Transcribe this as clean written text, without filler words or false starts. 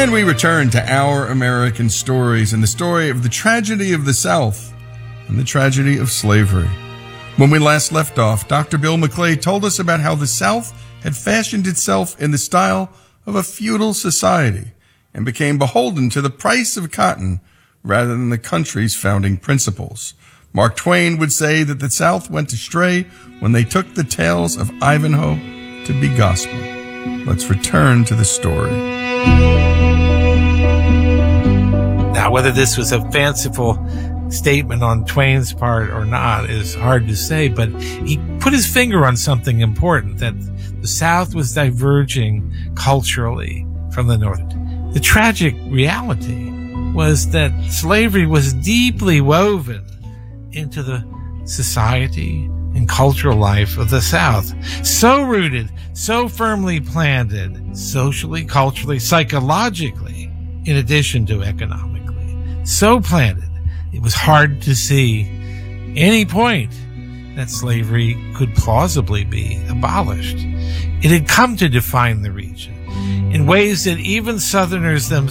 And we return to Our American Stories and the story of the tragedy of the South and the tragedy of slavery. When we last left off, Dr. Bill McClay told us about how the South had fashioned itself in the style of a feudal society and became beholden to the price of cotton rather than the country's founding principles. Mark Twain would say that the South went astray when they took the tales of Ivanhoe to be gospel. Let's return to the story. Now, whether this was a fanciful statement on Twain's part or not is hard to say, but he put his finger on something important, that the South was diverging culturally from the North. The tragic reality was that slavery was deeply woven into the society and cultural life of the South. So rooted, so firmly planted, socially, culturally, psychologically, in addition to economically. So planted, it was hard to see any point that slavery could plausibly be abolished. It had come to define the region in ways that even Southerners themselves